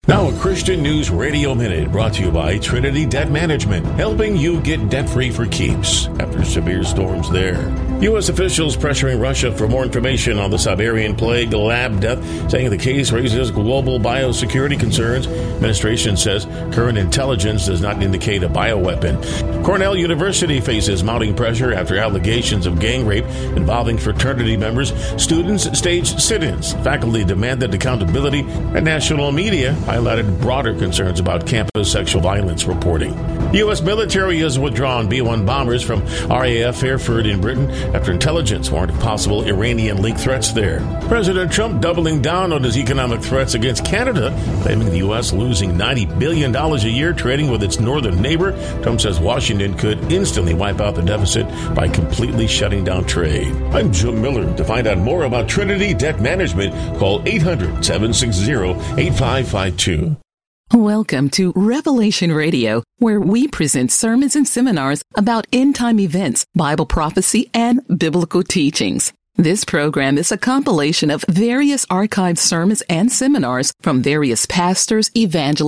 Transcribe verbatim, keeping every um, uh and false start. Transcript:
Now, a Christian News Radio Minute brought to you by Trinity Debt Management, helping you get debt-free for keeps after severe storms there. U S officials pressuring Russia for more information on the Siberian plague lab death, saying the case raises global biosecurity concerns. Administration says current intelligence does not indicate a bioweapon. Cornell University faces mounting pressure after allegations of gang rape involving fraternity members. Students staged sit-ins. Faculty demanded accountability, and national media highlighted broader concerns about campus sexual violence reporting. U S military has withdrawn B one bombers from R A F Hereford in Britain after intelligence warned of possible Iranian-linked threats there. President Trump doubling down on his economic threats against Canada, claiming the U S losing ninety billion dollars a year trading with its northern neighbor. Trump says Washington could instantly wipe out the deficit by completely shutting down trade. I'm Jim Miller. To find out more about Trinity Debt Management, call eight hundred, seven six zero, eight five five two. Welcome to Revelation Radio, where we present sermons and seminars about end-time events, Bible prophecy, and biblical teachings. This program is a compilation of various archived sermons and seminars from various pastors, evangelists,